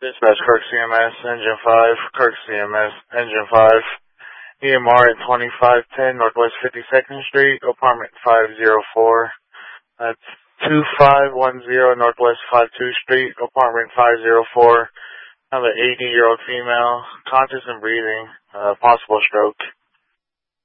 Dispatch Kirk CMS, Engine 5, Kirk CMS, Engine 5, EMR at 2510 Northwest 52nd Street, apartment 504. That's 2510 Northwest 52 Street, apartment 504. I have an 80-year-old female, conscious and breathing, possible stroke.